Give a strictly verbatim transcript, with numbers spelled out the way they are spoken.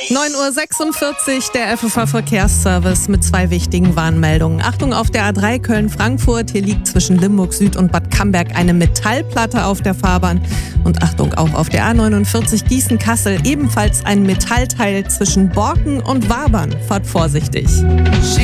neun Uhr sechsundvierzig, der F F H-Verkehrsservice mit zwei wichtigen Warnmeldungen. Achtung auf der A drei Köln-Frankfurt, hier liegt zwischen Limburg Süd und Bad Camberg eine Metallplatte auf der Fahrbahn. Und Achtung auch auf der A neunundvierzig Gießen-Kassel, ebenfalls ein Metallteil zwischen Borken und Wabern. Fahrt vorsichtig.